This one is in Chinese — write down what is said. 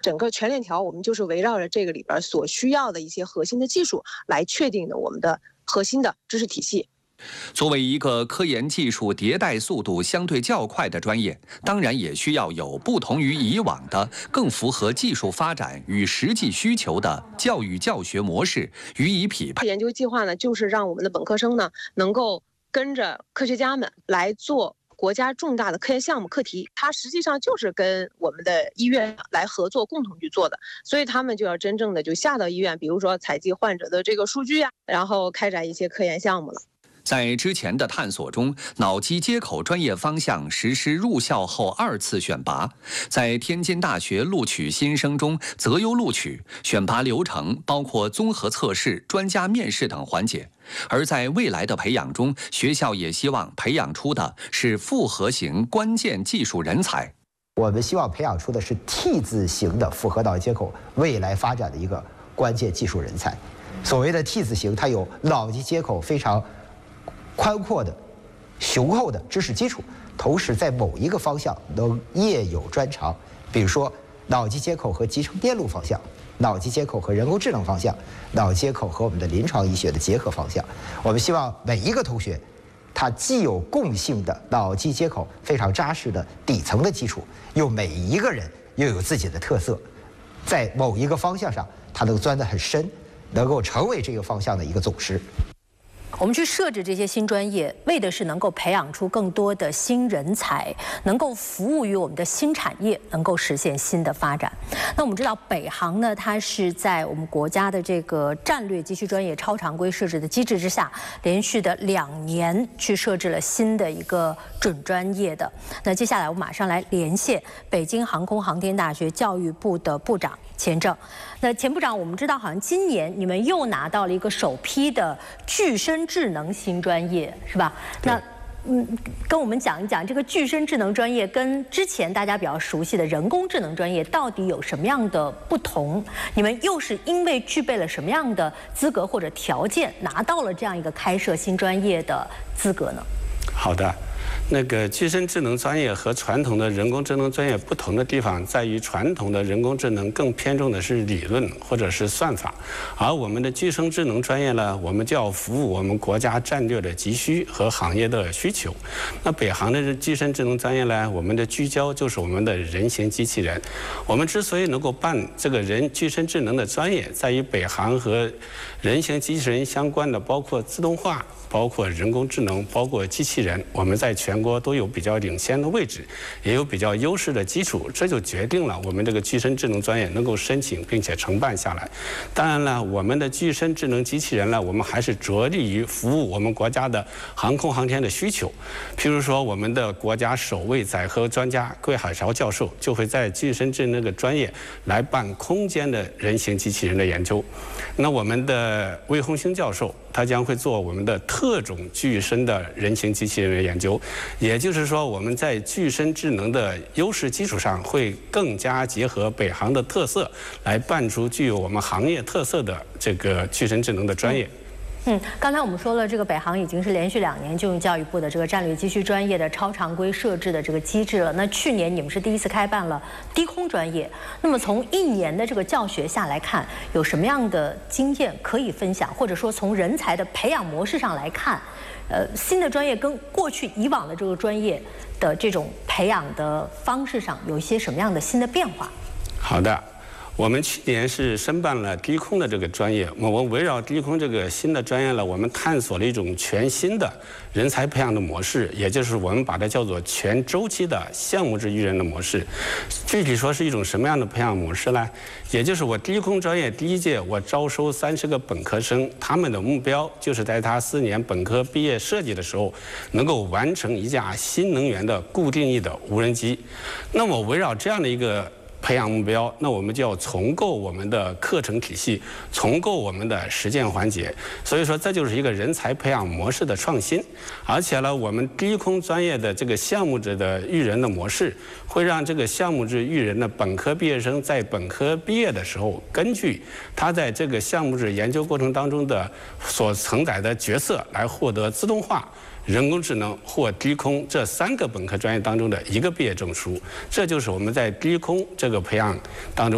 整个全链条我们就是围绕着这个里边所需要的一些核心的技术来确定的我们的核心的知识体系。 作为一个科研技术迭代速度相对较快的专业，当然也需要有不同于以往的、更符合技术发展与实际需求的教育教学模式予以匹配。 研究计划呢，就是让我们的本科生呢能够跟着科学家们来做国家重大的科研项目课题，它实际上就是跟我们的医院来合作共同去做的，所以他们就要真正的就下到医院，比如说采集患者的这个数据啊，然后开展一些科研项目了。 在之前的探索中，脑机接口专业方向实施入校后2次选拔，在天津大学录取新生中择优录取，选拔流程包括综合测试、专家面试等环节。而在未来的培养中，学校也希望培养出的是复合型关键技术人才。 我们希望培养出的是 T 字形的复合脑机接口未来发展的一个关键技术人才。所谓的 T 字形，它有脑机接口非常宽阔的、雄厚的知识基础，同时在某一个方向能业有专长，比如说脑机接口和集成电路方向、脑机接口和人工智能方向、脑接口和我们的临床医学的结合方向。我们希望每一个同学，他既有共性的脑机接口非常扎实的底层的基础，又每一个人又有自己的特色，在某一个方向上，他能钻得很深，能够成为这个方向的一个总师。 我们去设置这些新专业，为的是能够培养出更多的新人才，能够服务于我们的新产业，能够实现新的发展。那我们知道，北航呢，它是在我们国家的这个战略急需专业超常规设置的机制之下，连续的2年去设置了新的一个准专业的。那接下来我马上来连线北京航空航天大学教育部的部长钱正。那钱部长，我们知道好像今年你们又拿到了一个首批的具身智能新专业，是吧？那跟我们讲一讲这个具身智能专业跟之前大家比较熟悉的人工智能专业到底有什么样的不同？你们又是因为具备了什么样的资格或者条件，拿到了这样一个开设新专业的资格呢？ 好的。那个具身智能专业和传统的人工智能专业不同的地方在于，传统的人工智能更偏重的是理论或者是算法，而我们的具身智能专业呢，我们就要服务我们国家战略的急需和行业的需求。那北航的具身智能专业呢，我们的聚焦就是我们的人形机器人。我们之所以能够办这个具身智能的专业，在于北航和人形机器人相关的，包括自动化、包括人工智能、包括机器人，我们在全国都有比较领先的位置，也有比较优势的基础，这就决定了我们这个具身智能专业能够申请并且承办下来。当然了，我们的具身智能机器人呢，我们还是着力于服务我们国家的航空航天的需求。譬如说，我们的国家首位载荷专家桂海潮教授就会在具身智能这个专业来办空间的人形机器人的研究。那我们的魏红星教授，他将会做我们的特种具身的人形机器人的研究，也就是说，我们在具身智能的优势基础上，会更加结合北航的特色，来办出具有我们行业特色的这个具身智能的专业。 刚才我们说了，这个北航已经是连续2年就用教育部的这个战略急需专业的超常规设置的这个机制了。那去年你们是第一次开办了低空专业，那么从1年的这个教学下来看，有什么样的经验可以分享，或者说从人才的培养模式上来看，新的专业跟过去以往的这个专业的这种培养的方式上有一些什么样的新的变化？ 好的。我们去年是申办了低空的这个专业，我们围绕低空这个新的专业呢，我们探索了一种全新的人才培养的模式，也就是我们把它叫做全周期的项目制育人的模式。具体说是一种什么样的培养模式呢？也就是我低空专业第1届我招收30个本科生，他们的目标就是在他4年本科毕业设计的时候，能够完成一架新能源的固定翼的无人机。那么围绕这样的一个培养目标，那我们就要重构我们的课程体系，重构我们的实践环节。所以说，这就是一个人才培养模式的创新。而且呢，我们低空专业的这个项目制的育人的模式，会让这个项目制育人的本科毕业生在本科毕业的时候，根据他在这个项目制研究过程当中的所承载的角色，来获得自动化、人工智能或低空这3个本科专业当中的1个毕业证书。这就是我们在低空这个培养当中